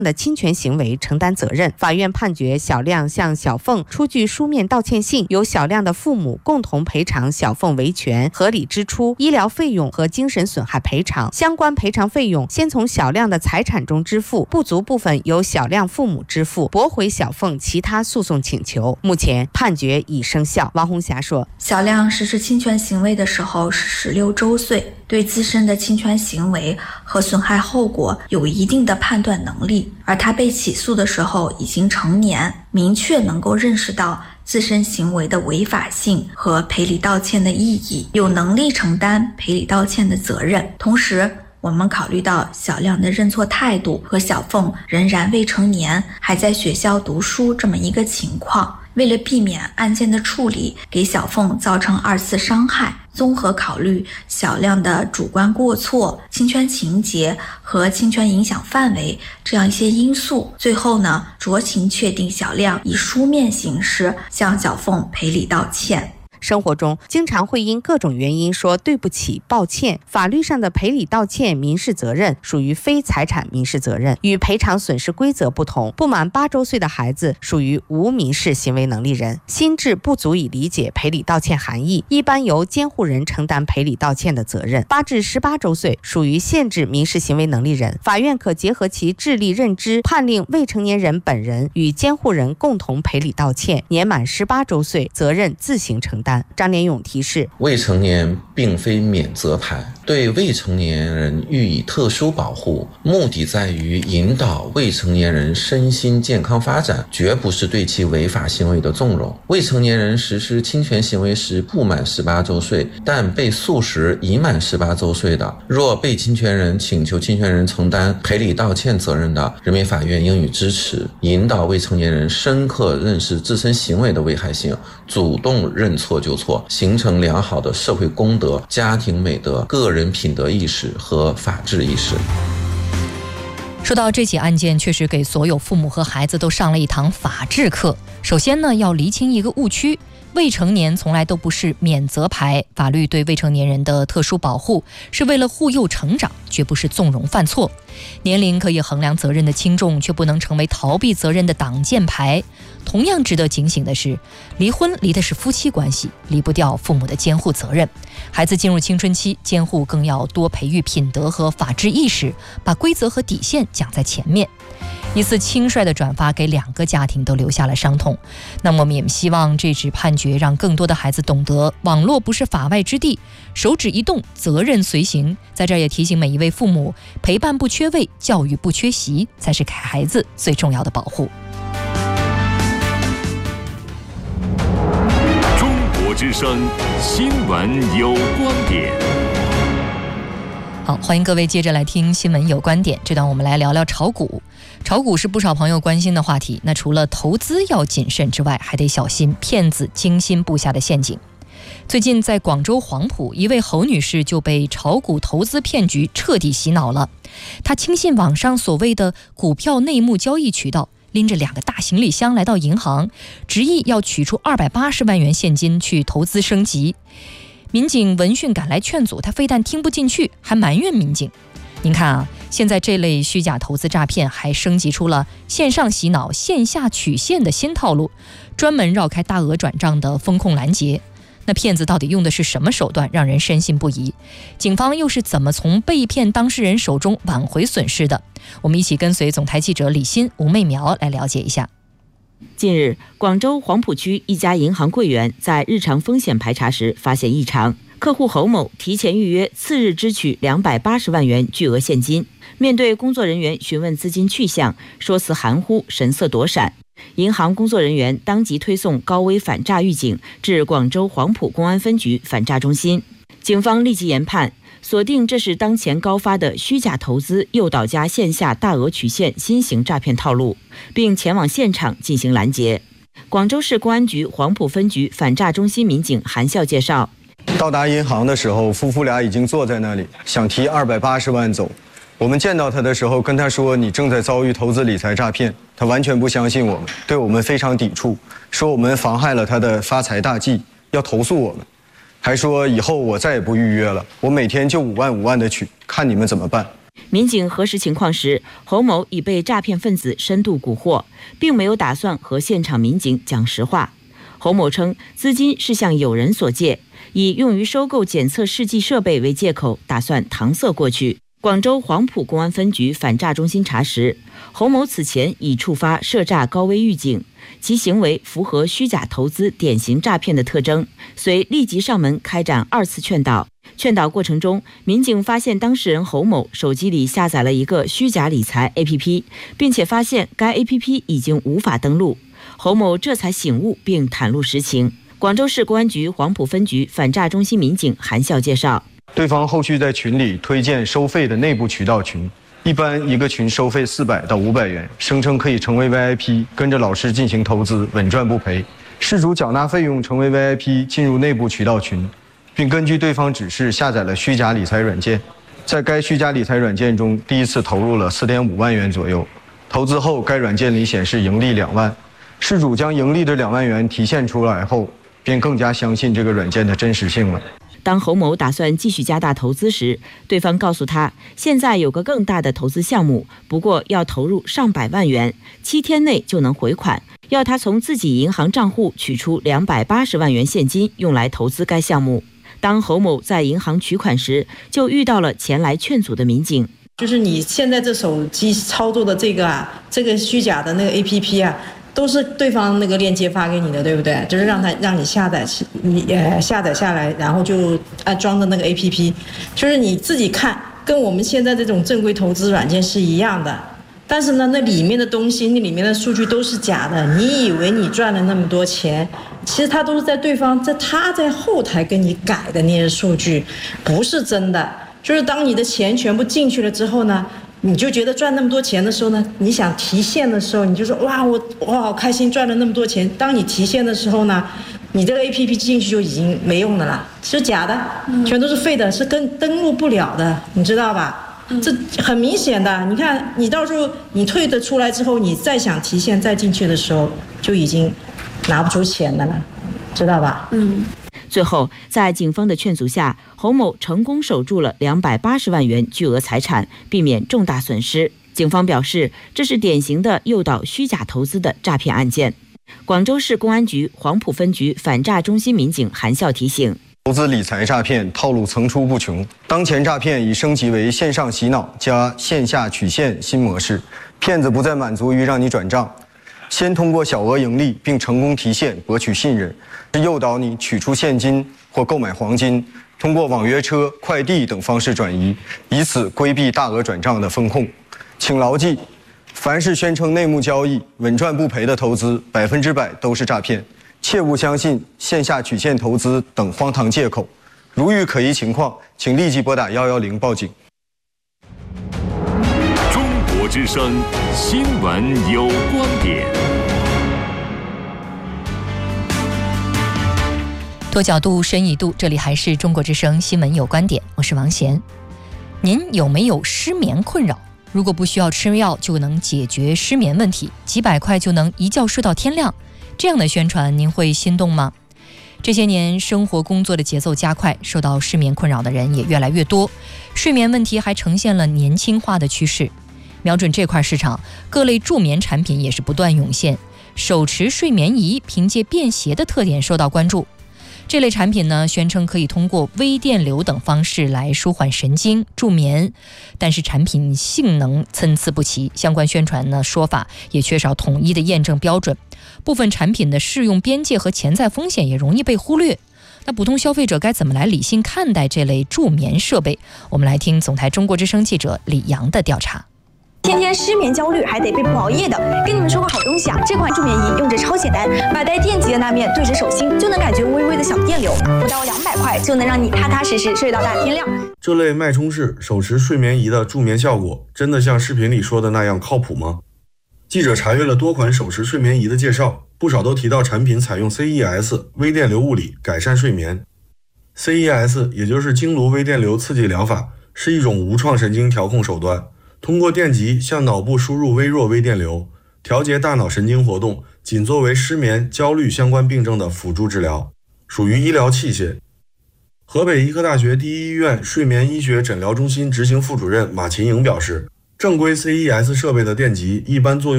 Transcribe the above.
的侵权行为承担责任。法院判决小亮向小凤出具书面道歉信，由小亮的父母共同赔偿小凤维权、合理支出、医疗费用和精神损害赔偿。相关赔偿费用先从小亮的财产中支付，不足部分由小亮父母支付，驳回小凤其他诉讼请求。目前判决已生效。王红霞说， 小亮实施侵权行为的时候是16周岁，对自身的侵权行为和损害后果有一定的判断能力，而他被起诉的时候已经成年，明确能够认识到自身行为的违法性和赔礼道歉的意义，有能力承担赔礼道歉的责任。同时我们考虑到小亮的认错态度和小凤仍然未成年，还在学校读书这么一个情况，为了避免案件的处理给小凤造成2次伤害，综合考虑小亮的主观过错、侵权情节和侵权影响范围这样一些因素，最后呢，酌情确定小亮以书面形式向小凤赔礼道歉。 生活中经常会因各种原因说对不起、抱歉。法律上的赔礼道歉民事责任属于非财产民事责任，与赔偿损失规则不同。不满8周岁的孩子属于无民事行为能力人，心智不足以理解赔礼道歉含义，一般由监护人承担赔礼道歉的责任。8至18周岁属于限制民事行为能力人，法院可结合其智力认知，判令未成年人本人与监护人共同赔礼道歉。年满18周岁，责任自行承担。张连勇提示， 未成年并非免责牌，对未成年人予以特殊保护，目的在于引导未成年人身心健康发展，绝不是对其违法行为的纵容。未成年人实施侵权行为时不满18周岁，但被诉时已满18周岁的，若被侵权人请求侵权人承担赔礼道歉责任的，人民法院应予支持，引导未成年人深刻认识自身行为的危害性，主动认错就错，形成良好的社会公德、家庭美德、个人品德意识和法治意识。 说到这起案件，确实给所有父母和孩子都上了一堂法治课。首先呢，要厘清一个误区，未成年从来都不是免责牌，法律对未成年人的特殊保护是为了护佑成长，绝不是纵容犯错。年龄可以衡量责任的轻重，却不能成为逃避责任的挡箭牌。同样值得警醒的是，离婚离的是夫妻关系，离不掉父母的监护责任。孩子进入青春期，监护更要多培育品德和法治意识，把规则和底线讲在前面。一次轻率的转发给2个家庭都留下了伤痛。那么我们也希望这纸判决让更多的孩子懂得，网络不是法外之地，手指一动，责任随行。在这儿也提醒每一位父母，陪伴不缺位，教育不缺席，才是给孩子最重要的保护。 中国之声新闻有观点。 好，欢迎各位接着来听新闻有观点。这段我们来聊聊炒股。炒股是不少朋友关心的话题，那除了投资要谨慎之外，还得小心骗子精心布下的陷阱。最近在广州黄埔，一位侯女士就被炒股投资骗局彻底洗脑了。她轻信网上所谓的股票内幕交易渠道，拎着2个大行李箱来到银行，执意要取出280万元现金去投资升级。民警闻讯赶来劝阻，他非但听不进去，还埋怨民警。您看啊，现在这类虚假投资诈骗还升级出了线上洗脑、线下取现的新套路，专门绕开大额转账的风控拦截。那骗子到底用的是什么手段，让人深信不疑？警方又是怎么从被骗当事人手中挽回损失的？我们一起跟随总台记者李欣、吴媚苗来了解一下。 近日，广州黄埔区一家银行柜员在日常风险排查时发现异常，客户侯某提前预约，次日支取280万元巨额现金。面对工作人员询问资金去向，说辞含糊，神色躲闪。银行工作人员当即推送高危反诈预警至广州黄埔公安分局反诈中心。警方立即研判，锁定这是当前高发的虚假投资诱导加线下大额取现新型诈骗套路，并前往现场进行拦截。广州市公安局黄埔分局反诈中心民警韩笑介绍， 到达银行的时候，夫妇俩已经坐在那里，想提280万走。我们见到他的时候，跟他说你正在遭遇投资理财诈骗，他完全不相信我们，对我们非常抵触，说我们妨害了他的发财大计，要投诉我们，还说以后我再也不预约了，我每天就5万5万的取，看你们怎么办。 民警核实情况时，侯某已被诈骗分子深度蛊惑，并没有打算和现场民警讲实话。侯某称，资金是向友人所借，以用于收购检测试剂设备为借口，打算搪塞过去。广州黄埔公安分局反诈中心查实，侯某此前已触发涉诈高危预警，其行为符合虚假投资典型诈骗的特征，遂立即上门开展2次劝导。劝导过程中，民警发现当事人侯某手机里下载了一个虚假理财 APP， 并且发现该 APP 已经无法登录，侯某这才醒悟并袒露实情。广州市公安局黄埔分局反诈中心民警韩笑介绍， 对方后续在群里推荐收费的内部渠道群，一般一个群收费400到500元，声称可以成为 VIP， 跟着老师进行投资，稳赚不赔。事主缴纳费用成为 VIP， 进入内部渠道群，并根据对方指示下载了虚假理财软件。在该虚假理财软件中，第一次投入了4.5万元左右。投资后，该软件里显示盈利2万。事主将盈利的2万元提现出来后，便更加相信这个软件的真实性了。 当侯某打算继续加大投资时，对方告诉他，现在有个更大的投资项目，不过要投入上百万元，7天内就能回款，要他从自己银行账户取出280万元现金，用来投资该项目。当侯某在银行取款时，就遇到了前来劝阻的民警。 就是你现在这手机操作的这个虚假的那个 APP 啊，都是对方那个链接发给你的，对不对？就是让你下载，下载下来，然后就装的那个 APP， 就是你自己看，跟我们现在这种正规投资软件是一样的。但是呢，那里面的东西，那里面的数据都是假的。你以为你赚了那么多钱，其实他都是他在后台给你改的那些数据，不是真的。就是当你的钱全部进去了之后呢，你就觉得赚那么多钱的时候呢，你想提现的时候，你就说哇，我好开心，赚了那么多钱。当你提现的时候呢，你这个 APP 进去就已经没用的了，是假的，全都是废的，是登录不了的，你知道吧？这很明显的，你看你到时候你退得出来之后，你再想提现再进去的时候，就已经拿不出钱的了，知道吧？ 最后，在警方的劝阻下，侯某成功守住了280万元巨额财产，避免重大损失。警方表示，这是典型的诱导虚假投资的诈骗案件。广州市公安局黄埔分局反诈中心民警韩笑提醒， 投资理财诈骗套路层出不穷，当前诈骗已升级为线上洗脑加线下取现新模式，骗子不再满足于让你转账，先通过小额盈利并成功提现博取信任，诱导你取出现金或购买黄金，通过网约车、快递等方式转移，以此规避大额转账的风控。请牢记，凡是宣称内幕交易、稳赚不赔的投资，100%都是诈骗，切勿相信线下取现投资等荒唐借口。如遇可疑情况，请立即拨打110报警。 中国之声新闻有观点。 多角度，深一度，这里还是中国之声新闻有观点，我是王贤。您有没有失眠困扰？如果不需要吃药就能解决失眠问题，几百块就能一觉睡到天亮，这样的宣传您会心动吗？这些年生活工作的节奏加快，受到失眠困扰的人也越来越多，睡眠问题还呈现了年轻化的趋势。瞄准这块市场，各类助眠产品也是不断涌现。手持睡眠仪凭借便携的特点受到关注。这类产品呢，宣称可以通过微电流等方式来舒缓神经助眠，但是产品性能参差不齐，相关宣传呢说法也缺少统一的验证标准，部分产品的适用边界和潜在风险也容易被忽略。那普通消费者该怎么来理性看待这类助眠设备？我们来听总台中国之声记者李阳的调查。 天天失眠焦虑还得被迫熬夜的，跟你们说个好东西啊！这款助眠仪用着超简单，把带电极的那面对着手心，就能感觉微微的小电流，不到200块就能让你踏踏实实睡到大天亮。 这类脉冲式手持睡眠仪的助眠效果，真的像视频里说的那样靠谱吗？记者查阅了多款手持睡眠仪的介绍，不少都提到产品采用 CES 微电流物理改善睡眠。CES 也就是经颅微电流刺激疗法，是一种无创神经调控手段。通过电极向脑部输入微弱微电流，调节大脑神经活动，仅作为失眠、焦虑相关病症的辅助治疗，属于医疗器械。 河北医科大学第一医院睡眠医学诊疗中心执行副主任马琴颖表示，正规 CES 设备的电极一般作用